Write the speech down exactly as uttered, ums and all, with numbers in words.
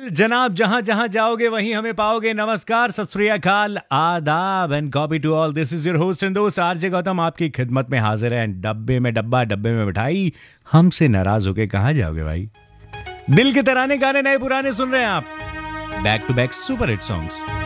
जनाब, जहां जहां जाओगे वहीं हमें पाओगे। नमस्कार, सत श्री अकाल, आदाब and copy to all. This is your host and दोस्त आरजे गौतम आपकी खिदमत में हाजिर है। डब्बे में डब्बा, डब्बे में मिठाई, हमसे नाराज होके कहां जाओगे भाई। दिल के तराने गाने नए पुराने सुन रहे हैं आप, back to back super hit songs.